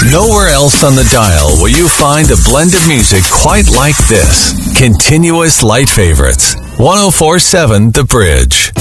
Nowhere else on the dial will you find a blend of music quite like this. Continuous light favorites. 104.7 The Bridge.